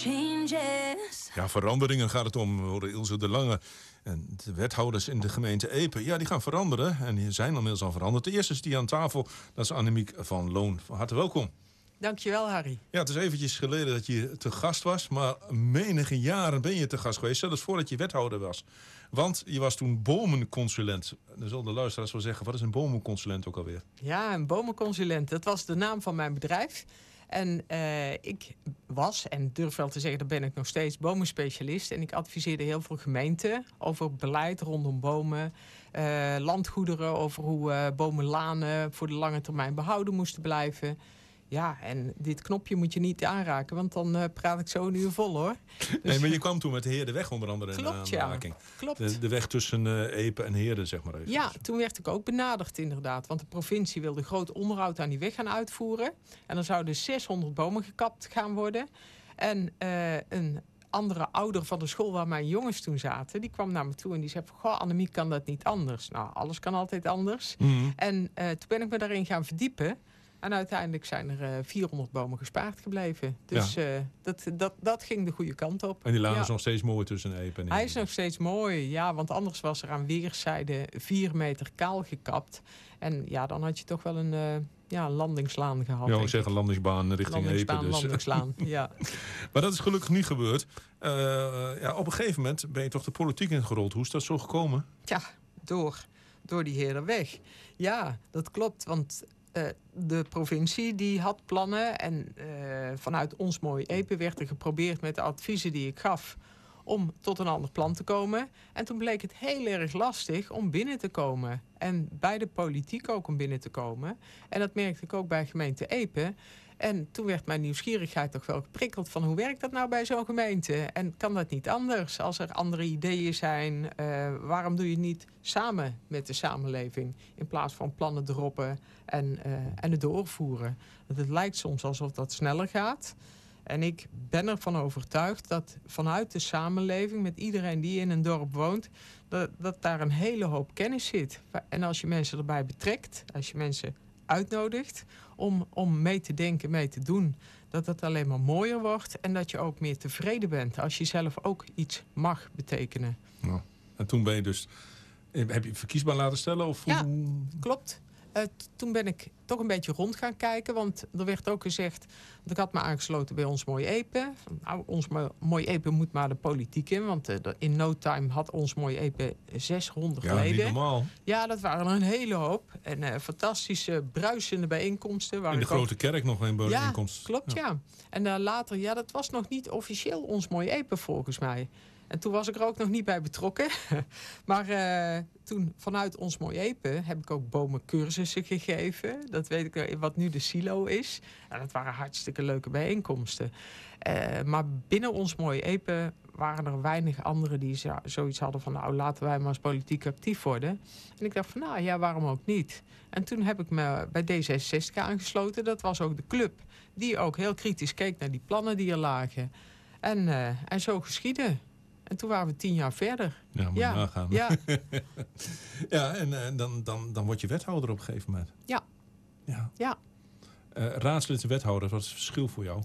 changes. Ja, veranderingen gaat het om. We horen Ilse de Lange. En de wethouders in de gemeente Epe, ja, die gaan veranderen. En die zijn inmiddels al veranderd. De eerste is die aan tafel, dat is Annemiek van Loon. Van harte welkom. Dankjewel, Harry. Ja, het is eventjes geleden dat je te gast was. Maar menige jaren ben je te gast geweest. Zelfs voordat je wethouder was. Want je was toen bomenconsulent. Dan zullen de luisteraars wel zeggen, wat is een bomenconsulent ook alweer? Ja, een bomenconsulent. Dat was de naam van mijn bedrijf. En ik was, en durf wel te zeggen, dat ben ik nog steeds, bomenspecialist. En ik adviseerde heel veel gemeenten over beleid rondom bomen. Landgoederen, over hoe bomenlanen voor de lange termijn behouden moesten blijven. Ja, en dit knopje moet je niet aanraken, want dan praat ik zo een uur vol, hoor. Dus... Nee, maar je kwam toen met de Heerdenweg onder andere in aanraking. Ja, klopt. De weg tussen Epe en Heerden, zeg maar even. Ja, toen werd ik ook benaderd inderdaad. Want de provincie wilde groot onderhoud aan die weg gaan uitvoeren. En dan zouden 600 bomen gekapt gaan worden. En een andere ouder van de school waar mijn jongens toen zaten, die kwam naar me toe en die zei van, goh, Annemiek, kan dat niet anders? Nou, alles kan altijd anders. Mm-hmm. En toen ben ik me daarin gaan verdiepen. En uiteindelijk zijn er 400 bomen gespaard gebleven. Dus dat ging de goede kant op. En die laan is nog steeds mooi tussen Epe en Heerden. Hij is nog steeds mooi, ja. Want anders was er aan weerszijden 4 meter kaal gekapt. En ja, dan had je toch wel een landingslaan gehad. Ja, ik zeg een landingsbaan richting Epe. Dus. Landingslaan, ja. Maar dat is gelukkig niet gebeurd. Op een gegeven moment ben je toch de politiek ingerold. Hoe is dat zo gekomen? Ja, door die Heerdenweg. Ja, dat klopt, want... de provincie die had plannen en vanuit Ons Mooi Epe werd er geprobeerd met de adviezen die ik gaf om tot een ander plan te komen. En toen bleek het heel erg lastig om binnen te komen. En bij de politiek ook om binnen te komen. En dat merkte ik ook bij gemeente Epe. En toen werd mijn nieuwsgierigheid toch wel geprikkeld van hoe werkt dat nou bij zo'n gemeente? En kan dat niet anders? Als er andere ideeën zijn, waarom doe je het niet samen met de samenleving? In plaats van plannen droppen en het doorvoeren. Want het lijkt soms alsof dat sneller gaat. En ik ben ervan overtuigd dat vanuit de samenleving, met iedereen die in een dorp woont, dat daar een hele hoop kennis zit. En als je mensen erbij betrekt, als je mensen uitnodigt om mee te denken, mee te doen, dat het alleen maar mooier wordt en dat je ook meer tevreden bent als je zelf ook iets mag betekenen. Ja. En toen ben je dus... Heb je verkiesbaar laten stellen? Of ja, klopt. Toen ben ik toch een beetje rond gaan kijken. Want er werd ook gezegd, want ik had me aangesloten bij Ons Mooi Epe. Nou, Ons Mooi Epe moet maar de politiek in. Want in no time had Ons Mooi Epe 600 leden. Ja, niet normaal. Ja, dat waren er een hele hoop. En fantastische, bruisende bijeenkomsten. Waar in de grote kerk nog een bijeenkomst. Ja, klopt, ja. En later, dat was nog niet officieel Ons Mooi Epe volgens mij. En toen was ik er ook nog niet bij betrokken. Maar toen vanuit Ons Mooi Epe heb ik ook bomencursussen gegeven. Dat weet ik wat nu de silo is. En dat waren hartstikke leuke bijeenkomsten. Maar binnen Ons Mooi Epe waren er weinig anderen die zoiets hadden van, nou, laten wij maar eens politiek actief worden. En ik dacht van, nou ja, waarom ook niet? En toen heb ik me bij D66 aangesloten. Dat was ook de club die ook heel kritisch keek naar die plannen die er lagen. En zo geschiedde. En toen waren we 10 jaar verder. Ja, moet je nagaan. Ja, ja, en dan word je wethouder op een gegeven moment. Ja. Raadslid en wethouder, wat is het verschil voor jou?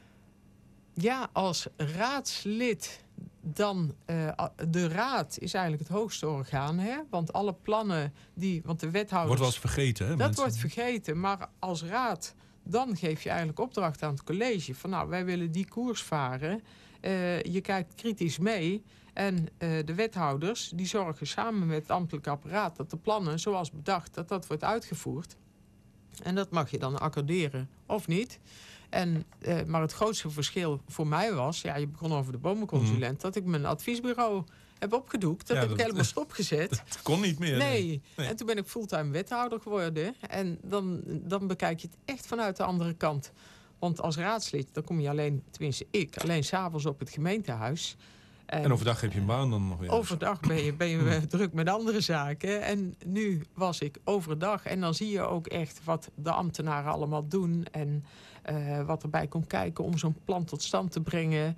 Ja, als raadslid dan... de raad is eigenlijk het hoogste orgaan, hè? Want alle plannen want de wethouders... Wordt wel eens vergeten, hè? Dat mensen? wordt vergeten, maar als raad... dan geef je eigenlijk opdracht aan het college. Van nou, wij willen die koers varen. Je kijkt kritisch mee. En de wethouders die zorgen samen met het ambtelijk apparaat... dat de plannen zoals bedacht, dat wordt uitgevoerd. En dat mag je dan accorderen of niet. Maar het grootste verschil voor mij was... ja, je begon over de bomenconsulent... dat ik mijn adviesbureau heb opgedoekt. Dat heb ik helemaal stopgezet. Dat kon niet meer. Nee. En toen ben ik fulltime wethouder geworden. En dan bekijk je het echt vanuit de andere kant. Want als raadslid, dan kom je alleen 's avonds op het gemeentehuis. En overdag heb je een baan dan nog weer? Overdag ben je druk met andere zaken. En nu was ik overdag. En dan zie je ook echt wat de ambtenaren allemaal doen. En wat erbij komt kijken om zo'n plan tot stand te brengen.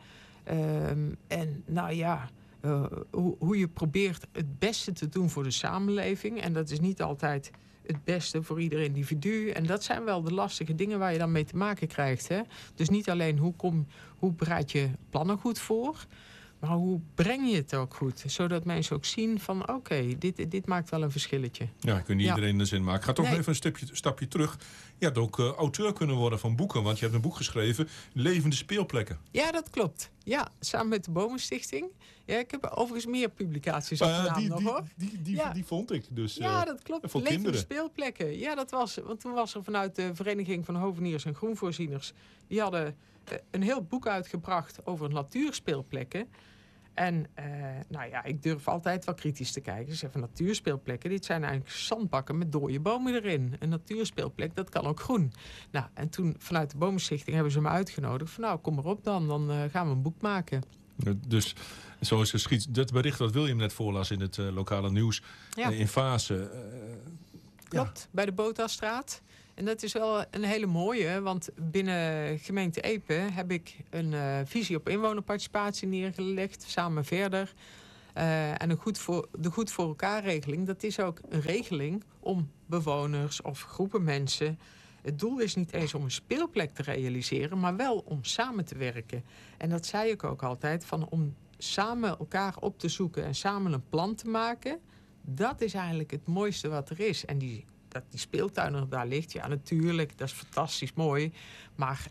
En nou ja... hoe je probeert het beste te doen voor de samenleving. En dat is niet altijd het beste voor ieder individu. En dat zijn wel de lastige dingen waar je dan mee te maken krijgt. Hè? Dus niet alleen hoe bereid je plannen goed voor, maar hoe breng je het ook goed? Zodat mensen ook zien van oké, dit maakt wel een verschilletje. Ja, je kunt niet iedereen in de zin maken. Ik ga toch even een stapje terug. Je hebt ook auteur kunnen worden van boeken. Want je hebt een boek geschreven, Levende Speelplekken. Ja, dat klopt. Ja, samen met de Bomenstichting. Ja, ik heb overigens meer publicaties gedaan nog, hoor. Die vond ik. Dus, ja, dat klopt. voor Levende kinderen. Speelplekken. Ja, dat was. Want toen was er vanuit de Vereniging van Hoveniers en Groenvoorzieners. Die hadden een heel boek uitgebracht over natuurspeelplekken. En ik durf altijd wel kritisch te kijken. Ze zeggen van natuurspeelplekken, dit zijn eigenlijk zandbakken met dode bomen erin. Een natuurspeelplek, dat kan ook groen. Nou, en toen vanuit de Bomenstichting hebben ze me uitgenodigd. Van nou, kom maar op dan gaan we een boek maken. Dus zo is geschied. Dat bericht wat William net voorlas in het lokale nieuws. In Fase. Klopt, bij de Botastraat. En dat is wel een hele mooie, want binnen gemeente Epe heb ik een visie op inwonerparticipatie neergelegd, samen verder. En de goed voor elkaar regeling, dat is ook een regeling om bewoners of groepen mensen. Het doel is niet eens om een speelplek te realiseren, maar wel om samen te werken. En dat zei ik ook altijd, van om samen elkaar op te zoeken en samen een plan te maken. Dat is eigenlijk het mooiste wat er is. En dat die speeltuin er daar ligt, ja natuurlijk, dat is fantastisch mooi. Maar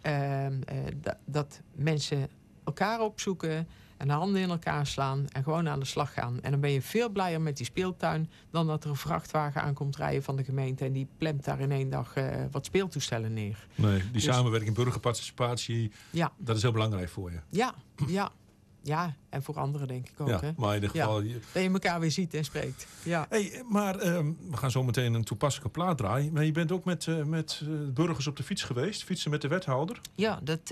dat mensen elkaar opzoeken en de handen in elkaar slaan en gewoon aan de slag gaan. En dan ben je veel blijer met die speeltuin dan dat er een vrachtwagen aankomt rijden van de gemeente en die plemt daar in 1 dag wat speeltoestellen neer. Nee, die samenwerking, burgerparticipatie, dat is heel belangrijk voor je. Ja, en voor anderen denk ik ook. Ja, hè? maar in ieder geval... Dat je elkaar weer ziet en spreekt. Ja. Hey, maar we gaan zo meteen een toepasselijke plaat draaien. Maar je bent ook met burgers op de fiets geweest. Fietsen met de wethouder. Ja, dat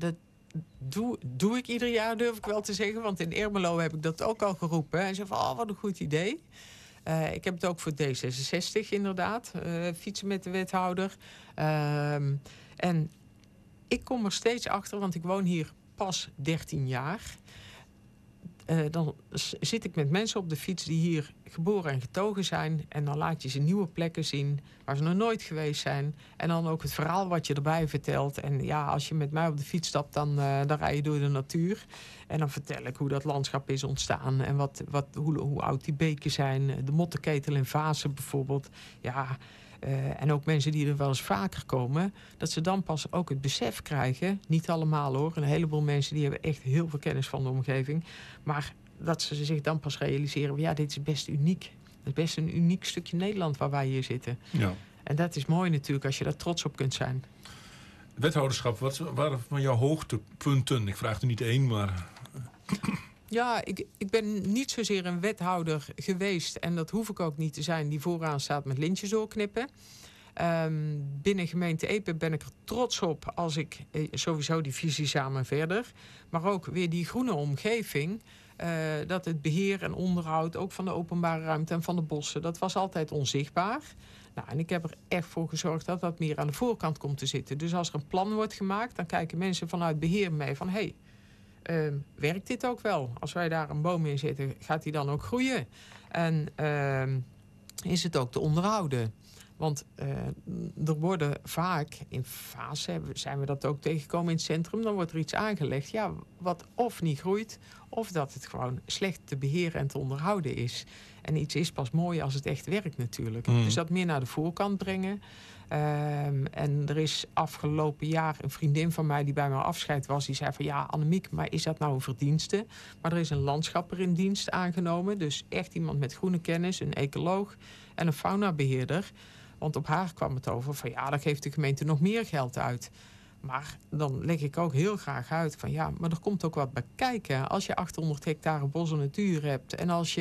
doe ik ieder jaar, durf ik wel te zeggen. Want in Ermelo heb ik dat ook al geroepen. En ze van, wat een goed idee. Ik heb het ook voor D66 inderdaad. Fietsen met de wethouder. En ik kom er steeds achter, want ik woon hier pas 13 jaar. Dan zit ik met mensen op de fiets die hier geboren en getogen zijn. En dan laat je ze nieuwe plekken zien waar ze nog nooit geweest zijn. En dan ook het verhaal wat je erbij vertelt. En ja, als je met mij op de fiets stapt, dan rij je door de natuur. En dan vertel ik hoe dat landschap is ontstaan. En hoe oud die beken zijn. De mottenketel in Vase bijvoorbeeld. Ja... en ook mensen die er wel eens vaker komen, dat ze dan pas ook het besef krijgen. Niet allemaal hoor. Een heleboel mensen die hebben echt heel veel kennis van de omgeving. Maar dat ze zich dan pas realiseren, ja, dit is best uniek. Het is best een uniek stukje Nederland waar wij hier zitten. Ja. En dat is mooi natuurlijk als je daar trots op kunt zijn. Wethouderschap, wat waren van jouw hoogtepunten? Ik vraag er niet één, maar... Ja, ik ben niet zozeer een wethouder geweest, en dat hoef ik ook niet te zijn, die vooraan staat met lintjes doorknippen. Binnen gemeente Epe ben ik er trots op als ik sowieso die visie samen verder, maar ook weer die groene omgeving, dat het beheer en onderhoud ook van de openbare ruimte en van de bossen, dat was altijd onzichtbaar. Nou, en ik heb er echt voor gezorgd dat dat meer aan de voorkant komt te zitten. Dus als er een plan wordt gemaakt, dan kijken mensen vanuit beheer mee van hey, werkt dit ook wel? Als wij daar een boom in zetten, gaat die dan ook groeien? En is het ook te onderhouden? Want er worden vaak, in Fase zijn we dat ook tegengekomen in het centrum, dan wordt er iets aangelegd, ja, wat of niet groeit, of dat het gewoon slecht te beheren en te onderhouden is. En iets is pas mooi als het echt werkt natuurlijk. Dus dat meer naar de voorkant brengen. En er is afgelopen jaar een vriendin van mij die bij mijn afscheid was, die zei van ja, Annemiek, maar is dat nou een verdienste? Maar er is een landschapper in dienst aangenomen. Dus echt iemand met groene kennis, een ecoloog en een faunabeheerder. Want op haar kwam het over van ja, dan geeft de gemeente nog meer geld uit. Maar dan leg ik ook heel graag uit van ja, maar er komt ook wat bij kijken. Als je 800 hectare bos en natuur hebt en als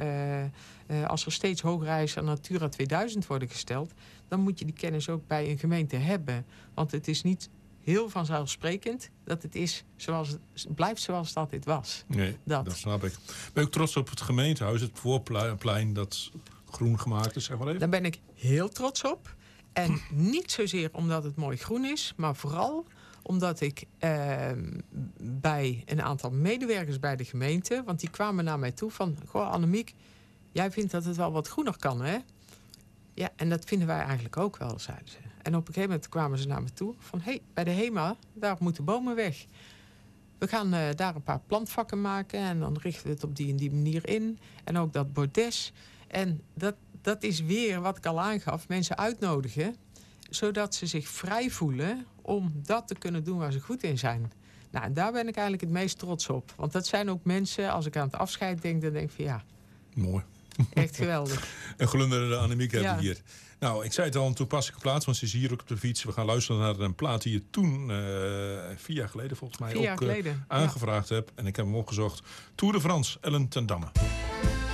er steeds hogere eisen aan Natura 2000 worden gesteld, dan moet je die kennis ook bij een gemeente hebben. Want het is niet heel vanzelfsprekend dat het blijft zoals dat dit was. Nee, dat snap ik. Ben je ook trots op het gemeentehuis, het voorplein dat groen gemaakt is, zeg maar even? Daar ben ik heel trots op. En niet zozeer omdat het mooi groen is, maar vooral omdat ik bij een aantal medewerkers bij de gemeente, want die kwamen naar mij toe van, goh Annemiek, jij vindt dat het wel wat groener kan, hè? Ja, en dat vinden wij eigenlijk ook wel, zeiden ze. En op een gegeven moment kwamen ze naar me toe van... bij de HEMA, daar moeten bomen weg. We gaan daar een paar plantvakken maken... en dan richten we het op die en die manier in. En ook dat bordes. En dat is weer wat ik al aangaf, mensen uitnodigen... zodat ze zich vrij voelen om dat te kunnen doen waar ze goed in zijn. Nou, en daar ben ik eigenlijk het meest trots op. Want dat zijn ook mensen, als ik aan het afscheid denk... dan denk ik van ja, Mooi. echt geweldig. Een glunderende Annemiek hebben Ja. we hier. Nou, ik zei het al, een toepasselijke plaats, want ze is hier ook op de fiets. We gaan luisteren naar een plaat die je toen, 4 jaar geleden volgens mij, 4 jaar ook geleden, aangevraagd hebt. En ik heb hem opgezocht. Tour de France, Ellen ten Damme.